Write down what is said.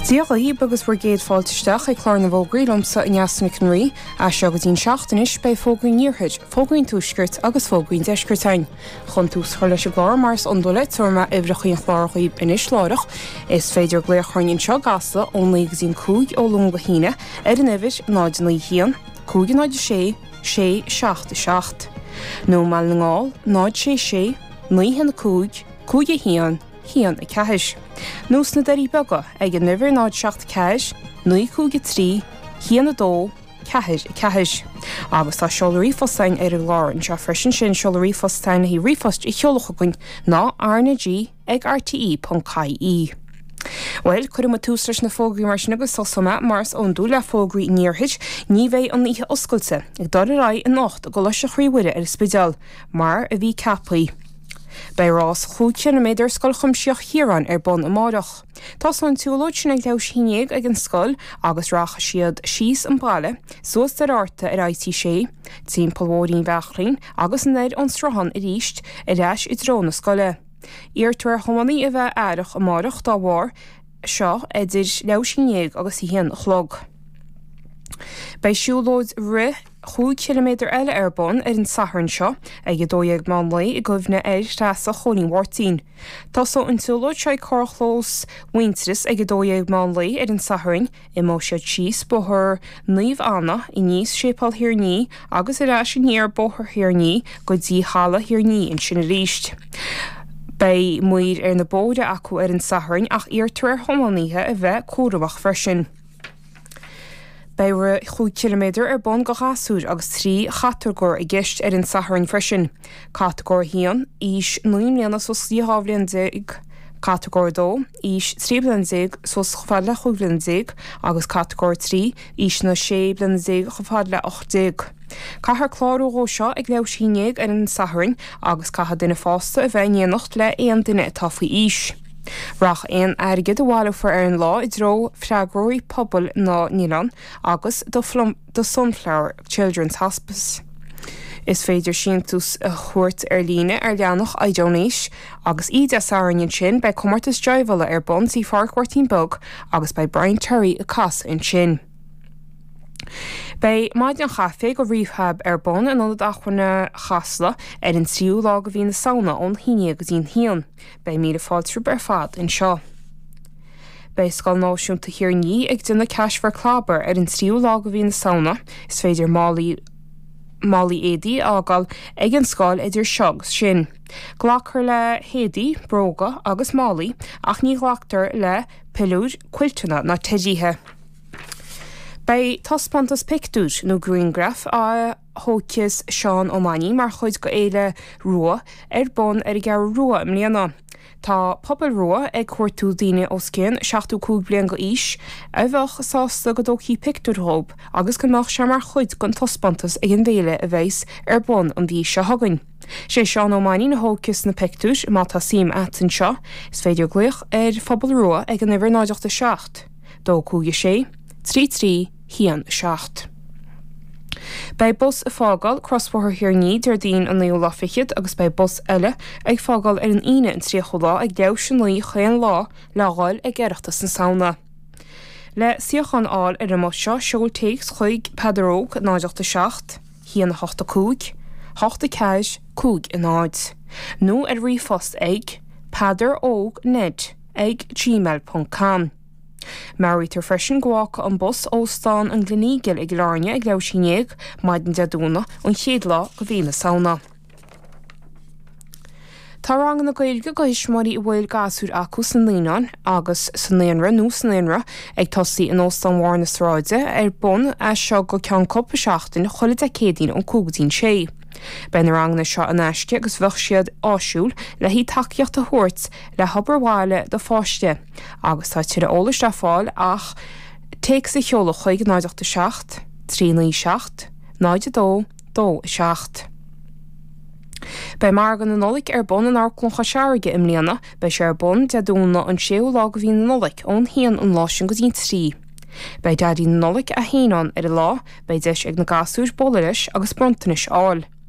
Díochaí agus bhar géad fáilteisteach ag chlár na bhógraílumsa in Neasna Conraí a seo go dtíon seachtanis bei fógraí níorthaid, fógraín túisgurt agus fógraín deisgurtain. Chun tús chuir leis glár mars ondula tuairma ibhreachaí an chlárachaí inis láireach is féidir gléochrainn seo gasla ónlaí go dtíon cúig ó lunga híine ar an ibhis náid na hían, cúig náid sé, sé seacht seacht. nó mal na ngáil, náid sé, naí hena cúig, cúig a hían a ceis. Nús na darí bega ag an nifir náid seacht ceis, naí cúig a trí, hían a dó, ceis. Agus tá seolairí fostainn ar an glár an seo freisin sin seolairí fostainn hí rifost I cheolacha goin ná RNG ag RTE.caí. Well, chuir túsras na fógraí mar sin agus sosama mars ón dú le fógraí níorthaid, ní bheith an ihe oscailte, ag dar a rá in nacht go leis a chríomhuire ar spideal, mar a bhí capaí. Bei rás chútean na méidir scoil chumseoch hiarán ar bon amárach. Tás an túlóid sin ag leis hínéag ag an scoil agus rácha siad síos an baile, suas dar áta ar IT sé, tín polhóirín bheachrainn agus an éid an strahan I ríist I reis I dró na scoile. Íartuair chomaní a bheith airach amárach dá bhar seo idir leis hínéag agus I hían chlog. Bei siúlóid ri 5 km eile ar bon ar an sathrann seo ag dóigh málaí I gcuimhne ar trasa chonín Mhártín. Tásó an túlóid se chorchlós Waintris ag dóigh málaí ar an sathrann I mó siad síos bothir naomh anna I níos sépal hiarní agus ar eis níor bothir hiarní go dtí hála hiarní in sin a ríist. Bei muir ar na bóide acu ar an sathrann ach íartuair thománaithe a bheith córamach freisin. Bei 5 km ar bon go gasúr agus 3 chatargóir I gceist ar an sathrann freisin. Categóir hían, ís 9 mbliana sos 10 categóir 2, ís 3 bliana sos chofadla 5 bliana agus categóir 3, ís na 6 bliana chofadla 8. Cahar chlárú ó seo ag leis hínéag ar an sathrann agus caithe duine fásta a bheith níanacht le éon duine atá faoi ís. Rach éon airgid a bháileadh ar an lá I dro freagróirí pobl ná Nílan agus do Sunflower Children's Hospice. Is féidir sin tús a chuirt ar líne ar leannach aideonéis agus iad a sarann sin bei Comórtas Joyhalla ar bon sí farchhairtín bog agus bei Brian Terry a cas in sin. Bei maid an chafe go riomhthab ar bon an anad achhainna chasla ar an tríú lá go bhí na saona ón híine go dtíon hían, bei mí a fáiltriú ar fad in seo. Bei scoil náisiúnta hiarní ag duna ceisfar clábar ar an tríú lá go bhí na saona, is féidir málaí édaí ágal ag an scoil idir seogus sin. Ghlachar le hédaí, bróga agus málaí ach ní ghlachtar le pilúr cuilteanna na teidíthe. Bei tospantas pictúr nó Greengraph a hócias Seán O'Mani mar chuid go éile rua ar bon ar gar rua mlíana. Tá pobl rua ag cuairtú daine os cén 65 blian go ís a bheith sásta go dóchaí pictúrthób agus go meach se mar chuid gon tospantas ag an bhéile a bheits ar bon an bhí se hagann. Sé Seán O'Mani na hócias na pictúr má tá sim an seo is féidir gluich ar phobal rua ag an nifir 97. Dó cúige sé, 3 hían seacht. Bei bus a fágal crossbóthir hiarní dar daon an naoú láfichiid agus bei bus eile ag fágal ar an ine an tríocha lá ag deabh sin naí chéan lá leáil ag geirechtas na saona. Le siochan áil ar an seo seoltéics chuig padaróg 97, hían 85, 85 cúig in áid. nó ar rifost ag padaróg ned ag gmail.com. Marítar freisin ghácha an bus óstáin an glunígil ag láirne ag leis hínéag maid an deadúna an chéad lá go bhí na saona. Tá rang na gailge go hisismarí I bhfuil gasúr acu san líonán agus san léonra nó san léonra ag tosaí an óstáin mhar na sráide ar bon a seo go ceann coppa seachtain chola de cédaín an cúgadtín sé. Ben rang na seo an eisce agus bheadh siad áisiúil le hí takeíocht a thuirt le hobarháile do fáiste, agus tá tíre ólas de fáil ach téic sa cheola chuig 97, 3 9 7. Bei mar gan na nolik ar bon an arcloncha seaige im líana, bei sé ar bon deadúna an séú lá go bhí na nolik ón hían an láisiún go dtíon 3. Bei dadí na nolik a héanán ar a lá, bei deis ag na gasúr bolaris agus brontanis áil.